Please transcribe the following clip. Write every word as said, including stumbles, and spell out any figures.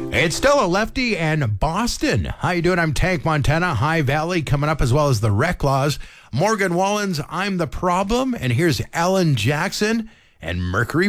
It's still a lefty and Boston. How you doing? I'm Tank Montana. High Valley coming up, as well as the Rec Laws. Morgan Wallen's I'm the Problem. And here's Alan Jackson and Mercury